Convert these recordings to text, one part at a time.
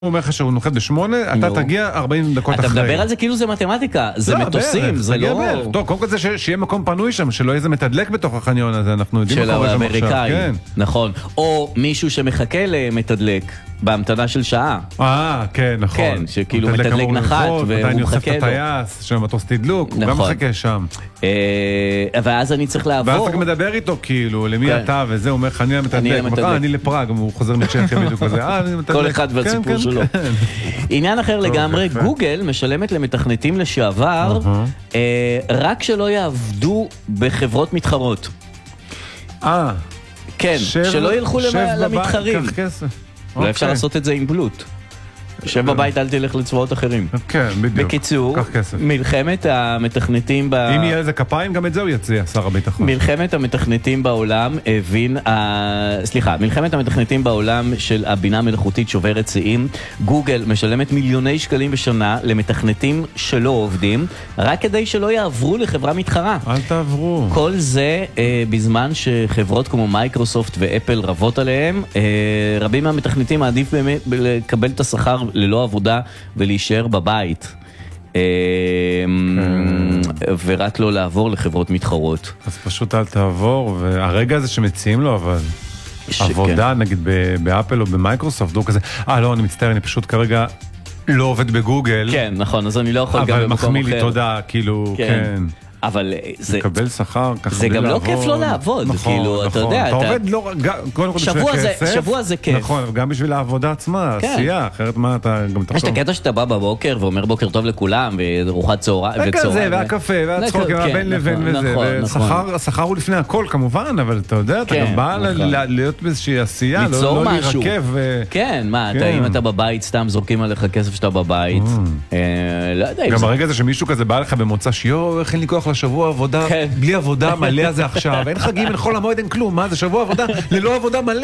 הוא אומר לך שהוא נוחת ב8, אתה תגיע 40 דקות אחרי. אתה מדבר על זה כאילו זה מתמטיקה, זה מטוסים, זה לא... טוב, קודם כל זה שיהיה מקום פנוי שם, שלא יהיה זה מתדלק בתוך החניון הזה, אנחנו יודעים מה קורה שם עכשיו. של האמריקאים, נכון. או מישהו שמחכה למתדלק בהמתנה של שעה. כן, נכון. כן, שכאילו מתדלק נחת, והוא מחכה לו. את הטייס, שהמטוס תדלוק, הוא גם מחכה שם. ואז אני צריך לעבור. ואז אתה מדבר איתו, כאילו, למי אתה, וזה, הוא אומר לך, אני המתדלק. אני לפראג, הוא חוזר מצ'כיה בדיוק כזה. כל אחד והסיפור שלו. עניין אחר לגמרי, גוגל משלמת למתכנתים לשעבר, רק שלא יעבדו בחברות מתחרות. כן, שלא ילכו למתחרים. אולי אפשר לעשות את זה עם בלוט. יושב בבית, אל תלך לצבאות אחרים. כן, בדיוק. בקיצור, מלחמת המתכנתים אם יהיה איזה כפיים, גם את זה הוא יציע, שר הביטחון. מלחמת המתכנתים בעולם מלחמת המתכנתים בעולם של הבינה המלאכותית שוברת שיאים. גוגל משלמת מיליוני שקלים בשנה למתכנתים שלא עובדים, רק כדי שלא יעברו לחברה מתחרה. אל תעברו. כל זה בזמן שחברות כמו מייקרוסופט ואפל רבות עליהם, רבים מהמתכנתים מעדיף באמת לקבל את השכר ללא עבודה ולהישאר בבית ורק לא לעבור לחברות מתחרות. אז פשוט אל תעבור, והרגע הזה שמציעים לו אבל עבודה נגיד באפל או במייקרוסופט הוא כזה, לא אני מצטער, אני פשוט כרגע לא עובד בגוגל. כן, נכון, אז אני לא יכול גם במקום אחר. אבל מחמיא לי תודה, כאילו, כן. אבל זה... לקבל שכר, ככה זה גם לא כיף לא לעבוד, כאילו, אתה יודע. אתה עובד לא... קודם כל בשביל כסף. שבוע זה כיף. נכון, גם בשביל העבודה עצמה, עשייה, אחרת מה אתה גם תחשוב. יש את הקטע שאתה בא בבוקר ואומר בוקר טוב לכולם, וארוחת צהריים. וכזה, והקפה, והצחוק, והבין לבין וזה. ושכר הוא לפני הכל כמובן, אבל אתה יודע, אתה גם בא להיות באיזושהי עשייה, לא להירקב. כן, מה, אם אתה בבית, סתם זורקים עליך כסף שאתה בבית. לא יודע. גם הרגע זה שמישהו כזה בא לך במוצא שיו, איך אין לי כוח לשבוע עבודה, בלי עבודה מלא הזה עכשיו, אין חגים, אין חול המועד, אין כלום, מה זה שבוע עבודה ללא עבודה מלא,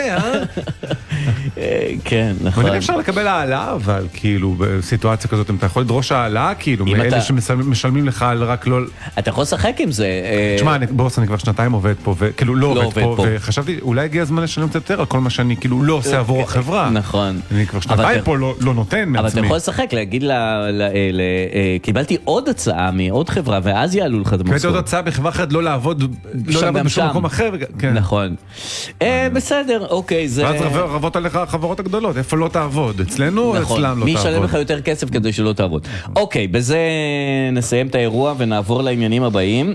כן, נכון. ואני אפשר לקבל העלה, אבל כאילו בסיטואציה כזאת, אם אתה יכול לדרוש העלה, כאילו, מאלה שמשלמים לך על רק לא... אתה יכול לשחק עם זה. תשמע, בוס, אני כבר שנתיים עובד פה, וכאילו לא עובד פה, וחשבתי, אולי הגיע הזמן לשלם קצת יותר על כל מה שאני כאילו לא עושה עבור החברה. נכון. אני כבר שנתיים פה לא נותן מעצמי. אבל אתה יכול לשחק, להגיד קיבלתי עוד הצעה מעוד חברה, ואז יעלו לך את המשכורת. עוד הצעה בחברה אחרת לא לעבוד בשום מקום אחר. נכון. בסדר, אוקיי, זה... ואז רבות עליך החברות הגדולות, איפה לא תעבוד? אצלנו, אצלם לא תעבוד. מי ישלם לך יותר כסף כדי שלא תעבוד. אוקיי, בזה נסיים את האירוע ונעבור לעניינים הבאים.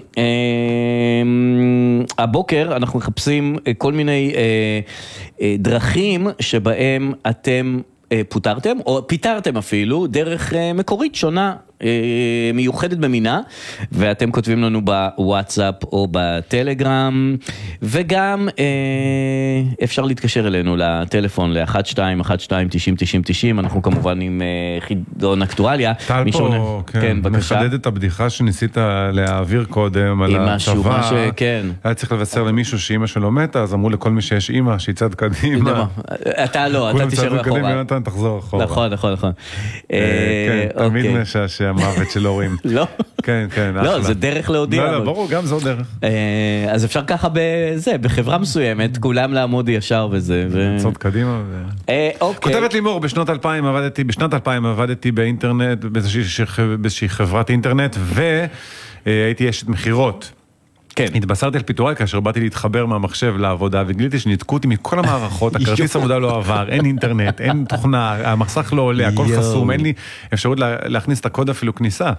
הבוקר אנחנו מחפשים כל מיני דרכים שבהם אתם פוטרתם, או פיטרתם אפילו, דרך מקורית שונה, מיוחדת במינה, ואתם כותבים לנו בוואטסאפ או בטלגרם, וגם אפשר להתקשר אלינו לטלפון ל-1212-90-90-90, אנחנו כמובן עם חידון אקטואליה. טל פה, כן, מחדד את הבדיחה שניסית להעביר קודם על הצבא, היה צריך לבשר למישהו שאמא שלו מתה, אז אמרו לכל מי שיש אמא שיצד קדימה. אתה לא, אתה תשאר אחורה. תחזור אחורה. נכון. כן, תמיד משעשע המוות של הורים. לא. כן, אחלה. לא, זה דרך להודיע. לא, ברור, גם זו דרך. אז אפשר ככה בחברה מסוימת, כולם לעמוד ישר וזה. צוד קדימה. כותבת לימור, בשנת 2000 עבדתי באינטרנט, באיזושהי חברת אינטרנט, והייתי אשת מחירות. כן. התבשרתי על פיטוריי כאשר באתי להתחבר מהמחשב לעבודה, וגיליתי שניתקו אותי מכל המערכות, הכרטיס עבודה לא עבר, אין אינטרנט, אין תוכנה, המסך לא עולה, הכל חסום, אין לי אפשרות להכניס את הקוד אפילו כניסה.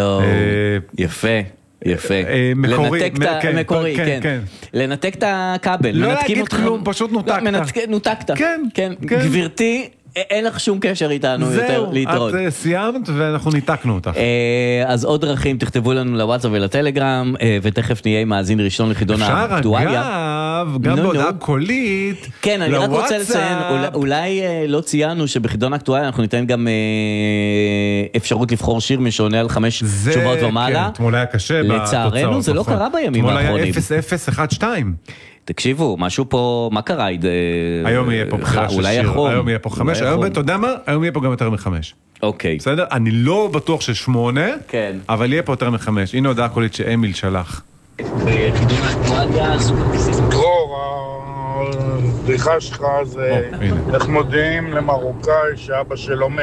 יפה. מקורי, כן. לנתק את הכבל. לא להגיד כלום, פשוט נותקת. כן. גברתי, אין לך שום קשר איתנו יותר להתראות. זהו, את סיימת ואנחנו ניתקנו אותך. אז עוד דרכים, תכתבו לנו לוואטסאפ ולטלגרם, ותכף נהיה מאזין ראשון לחידון האקטואליה. אגב, גם בהודעה קולית. כן, אני רק רוצה לציין, אולי לא ציינו שבחידון האקטואליה אנחנו ניתן גם אפשרות לבחור שיר משעונה על 5 תשובות ומעלה. תמול היה קשה בתוצאות. לצערנו זה לא קרה בימים האחרונים. תמול היה 0-0-1-2. תקשיבו, משהו פה, מה קרה? היום יהיה פה בחירה של שיר, היום יהיה פה 5, אתה יודע מה? היום יהיה פה גם יותר מ5. אוקיי. בסדר? אני לא בטוח ש8, כן. אבל יהיה פה יותר מ5. הנה הודעה קולית שאמיל שלח. בחידון האקטואליה, דרור, הבדיחה שלך זה איך מודיעים למרוקאי שאבא שלו מת.